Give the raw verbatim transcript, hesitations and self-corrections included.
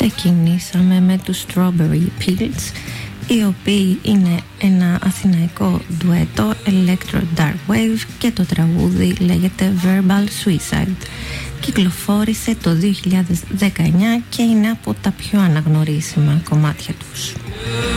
ξεκινήσαμε με τους Strawberry Pills, οι οποίοι είναι ένα αθηναϊκό ντουέτο electro dark wave και το τραγούδι λέγεται Verbal Suicide. Κυκλοφόρησε το δύο χιλιάδες δεκαεννιά και είναι από τα πιο αναγνωρίσιμα κομμάτια τους.